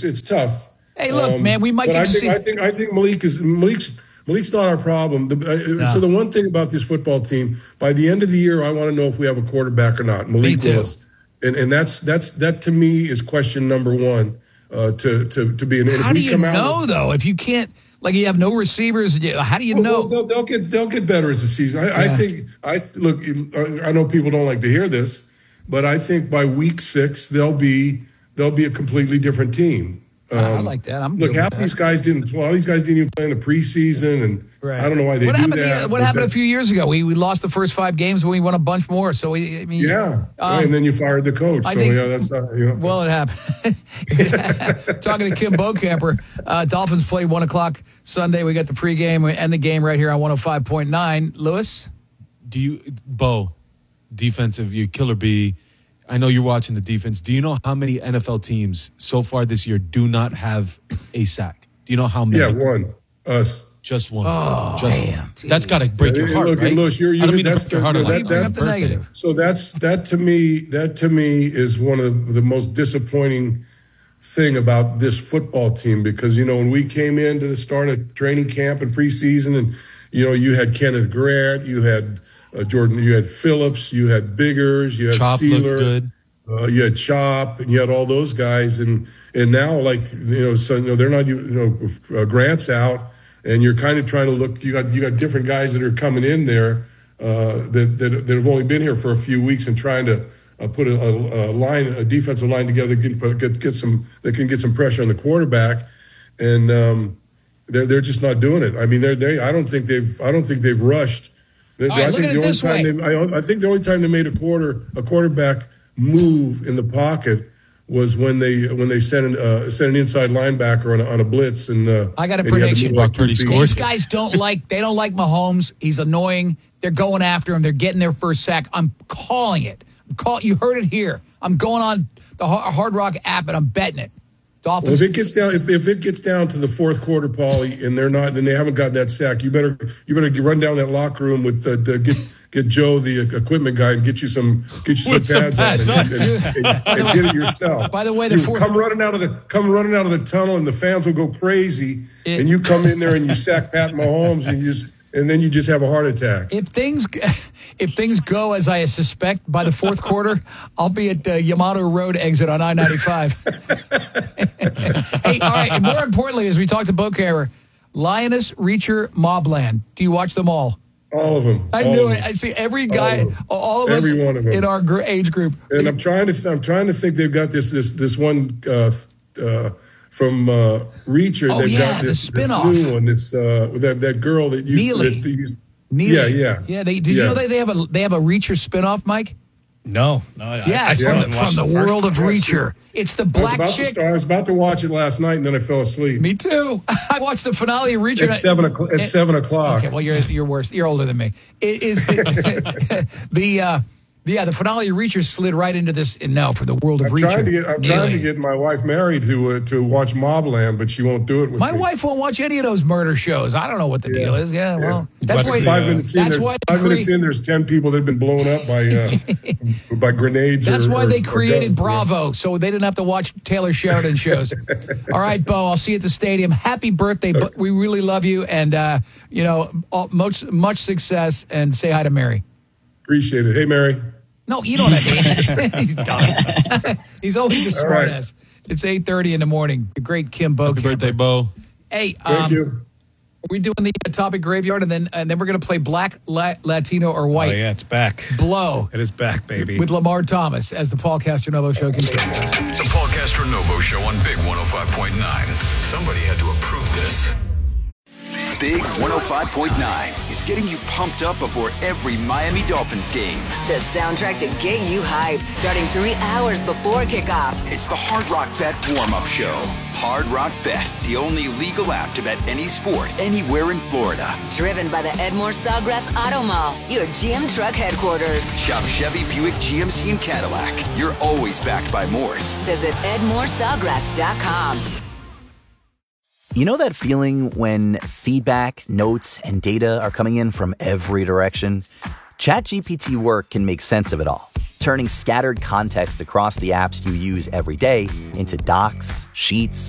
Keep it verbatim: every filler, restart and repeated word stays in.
it's it's tough. Hey, look, um, man, we might but get I to think, see. I think I think Malik is Malik's Malik's not our problem. The, uh, No. So the one thing about this football team, by the end of the year, I want to know if we have a quarterback or not. Malik Me too. Willis, and and that's that's that to me is question number one. Uh, to to to be an. How do you know, though, if you can't, like, you have no receivers? How do you well, know? Well, they'll, they'll get they'll get better as the season. I, yeah. I think. I look. I know people don't like to hear this, but I think by week six they'll be they'll be a completely different team. Um, I like that. I'm look. Half these guys didn't. Well, these guys didn't even play in the preseason, and right. I don't know why they what do happened that. The, what happened a few years ago? We we lost the first five games, and we won a bunch more. So we, I mean, yeah, um, and then you fired the coach. I so think, yeah, that's not. You know. Well, it happened. Talking to Kim Bocamper, uh, Dolphins play one o'clock Sunday. We got the pregame and the game right here on one hundred five point nine. Lewis, do you, Bo, defensive, you killer bee. I know you're watching the defense. Do you know how many N F L teams so far this year do not have a sack? Do you know how many? Yeah, one. Us. Just one. Oh, Just damn. one. That's got to break yeah, your heart, look, right? Look, you're, you're, I don't mean to that's break your the, heart on that, that, that's that, negative. So that's that to me. That to me is one of the most disappointing thing about this football team, because you know when we came into the start of training camp and preseason, and you know you had Kenneth Grant, you had uh, Jordan, you had Phillips, you had Biggers, you had Chop Sealer, looked good. Uh, you had Chop, and you had all those guys, and and now like you know, so you know they're not you know uh, Grant's out, and you're kind of trying to look. You got you got different guys that are coming in there uh, that, that that have only been here for a few weeks and trying to uh, put a, a, a line, a defensive line together, that can get get some that can get some pressure on the quarterback, and um, they're they're just not doing it. I mean, they're they. I don't think they've I don't think they've rushed. They, All right, I look think at the it only this time way. they, I, I think the only time they made a quarter a quarterback move in the pocket was when they when they sent an uh, sent an inside linebacker on a, on a blitz, and uh, I got a and he had to prediction. move like Brock Purdy two feet. scored. These guys don't like they don't like Mahomes. He's annoying. They're going after him. They're getting their first sack. I'm calling it. I'm call, you heard it here. I'm going on the Hard Rock app and I'm betting it. Dolphins. Well, if it gets down, if, if it gets down to the fourth quarter, Paulie, and they're not, and they haven't got that sack, you better you better run down that locker room with uh, the, get get Joe, the equipment guy, and get you some get you With some some pads, pads on and, and, and, and get it yourself. By the way, the you fourth- come running out of the come running out of the tunnel, and the fans will go crazy, It- and you come in there and you sack Pat Mahomes, and you just and then you just have a heart attack. If things if things go as I suspect by the fourth quarter, I'll be at the Yamato Road exit on I ninety-five. Hey, all right. And more importantly, as we talk to Bocamper, Lioness, Reacher, Mobland. Do you watch them all? All of them. I all knew of it. them. I see every guy, All all of of, them. us Every one of them. in our gr- age group. And I'm trying to I'm trying to think they've got this this this one uh, uh, from uh, Reacher. Oh, they've yeah, got the this, spin-off. this new one. This uh, that that girl that you Neely. that you- Neely. Yeah, yeah, yeah. They, did you yeah. know they, they have a they have a Reacher spinoff, Mike? No, no. I, Yeah, I it's still from, haven't from watched the, the first world of one. Reacher. It's the I was, black about to chick. start, I was about to watch it last night, and then I fell asleep. Me too. I watched the finale of Reacher. At seven o'clock. At It- seven o'clock. Okay, well you're you're worse. You're older than me. It is the the uh, yeah the finale of Reacher slid right into this. And no, for the world of I'm Reacher. trying to get I'm Neely. trying to get my wife married to uh, to watch Mobland, but she won't do it with My me. wife won't watch any of those murder shows. I don't know what the deal is. Yeah, well, that's What's why. the, Five uh, minutes in, that's there's, why they five minutes crea- in, there's ten people that have been blown up by uh, by grenades. That's or, why or- they or created guns, yeah. Bravo, so they didn't have to watch Taylor Sheridan shows. All right, Bo, I'll see you at the stadium. Happy birthday. But we really love you, and uh, you know, all, much much success. And say hi to Mary. Appreciate it. Hey, Mary. No, you know what I mean. He's done. He's always a All right. smartass. It's eight thirty in the morning. The great Kim Bo. Happy birthday, Bo. Hey, Thank um, you. are we doing the topic graveyard, and then and then we're going to play Black, La- Latino, or Oh, White yeah, it's back. Blow It is back, baby. with Lamar Thomas as the Paul Castronovo Show continues. The Paul Castronovo Show on Big one oh five point nine. Somebody had to approve this. Big one oh five point nine is getting you pumped up before every Miami Dolphins game. The soundtrack to get you hyped, starting three hours before kickoff. It's the Hard Rock Bet warm-up show. Hard Rock Bet, the only legal app to bet any sport anywhere in Florida. Driven by the Edmore Sawgrass Auto Mall, your G M truck headquarters. Shop Chevy, Buick, G M C, and Cadillac. You're always backed by Moores. Visit edmore sawgrass dot com. You know that feeling when feedback, notes, and data are coming in from every direction? ChatGPT Work can make sense of it all, turning scattered context across the apps you use every day into docs, sheets,